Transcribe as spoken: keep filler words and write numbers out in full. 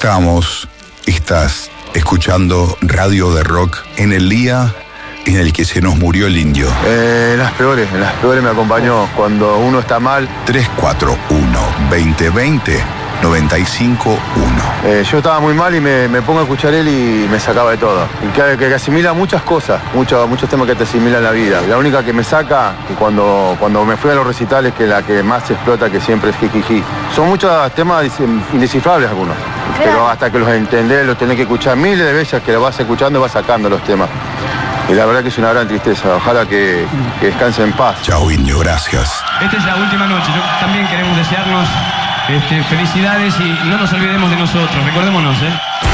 Estamos, estás escuchando Radio de Rock en el día en el que se nos murió el indio. Eh, en las peores, en las peores me acompañó. Cuando uno está mal. tres cuatro uno, veinte veinte, noventa y cinco uno. Eh, yo estaba muy mal y me, me pongo a escuchar él y me sacaba de todo. Y que, que asimila muchas cosas, muchos, muchos temas que te asimilan la vida. La única que me saca, que cuando, cuando me fui a los recitales, que la que más explota, que siempre es jijiji. Son muchos temas indescifrables algunos. Claro. Pero hasta que los entendés, los tenés que escuchar miles de veces, que los vas escuchando y vas sacando los temas. Y la verdad que es una gran tristeza. Ojalá que, que descanse en paz. Chao, indio, gracias. Esta es la última noche. Yo también queremos desearnos este, felicidades y no nos olvidemos de nosotros. Recordémonos, ¿eh?